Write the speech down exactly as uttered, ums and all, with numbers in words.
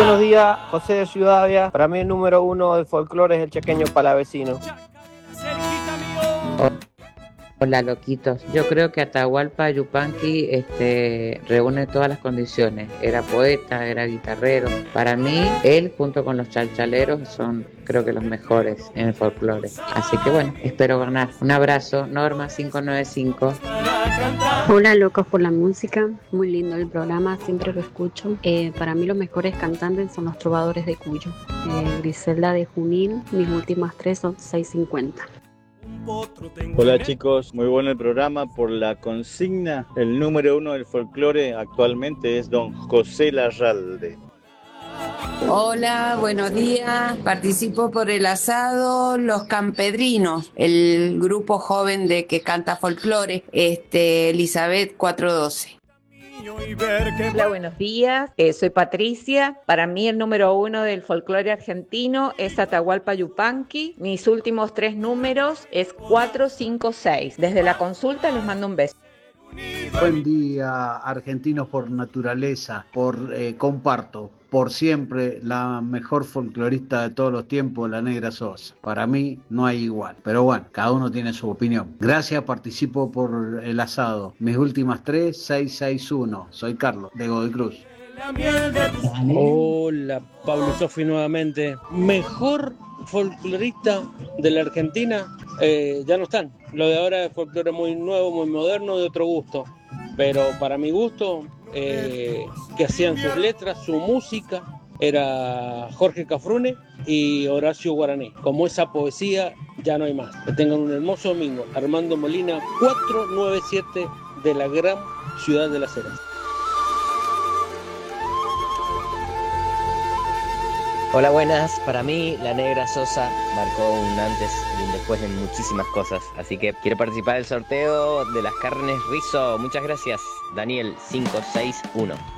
buenos días, José de Ciudadvia. Para mí el número uno del folclore es el chaqueño palavecino. Hola, loquitos. Yo creo que Atahualpa Yupanqui este, reúne todas las condiciones. Era poeta, era guitarrero. Para mí, él junto con los chalchaleros son, creo que los mejores en el folclore. Así que bueno, espero ganar. Un abrazo, Norma cinco nueve cinco. Hola, locos por la música. Muy lindo el programa, siempre lo escucho. Eh, para mí los mejores cantantes son los trovadores de Cuyo. Eh, Griselda de Junín, mis últimas tres son seis cincuenta. Hola chicos, muy bueno el programa. Por la consigna, el número uno del folclore actualmente es don José Larralde. Hola, buenos días. Participo por el asado Los Campedrinos, el grupo joven de que canta folclore, este, Elizabeth cuatrocientos doce. Hola, buenos días. Eh, soy Patricia. Para mí el número uno del folclore argentino es Atahualpa Yupanqui. Mis últimos tres números es cuatro cinco seis. Desde la consulta les mando un beso. Buen día, argentinos por naturaleza, por eh, comparto, por siempre la mejor folclorista de todos los tiempos, la Negra Sosa. Para mí no hay igual, pero bueno, cada uno tiene su opinión. Gracias, participo por el asado. Mis últimas tres, seis seis uno. Soy Carlos, de Godoy Cruz. Hola, Pablo y Sofi nuevamente. Mejor folclorista de la Argentina, eh, ya no están. Lo de ahora es folclore muy nuevo, muy moderno, de otro gusto. Pero para mi gusto, eh, que hacían sus letras, su música, era Jorge Cafrune y Horacio Guaraní. Como esa poesía, ya no hay más. Que tengan un hermoso domingo. Armando Molina, cuatrocientos noventa y siete, de la gran ciudad de Las Heras. Hola, buenas. Para mí, la Negra Sosa marcó un antes y un después en muchísimas cosas. Así que quiero participar del sorteo de las carnes Rizo. Muchas gracias, Daniel cinco seis uno.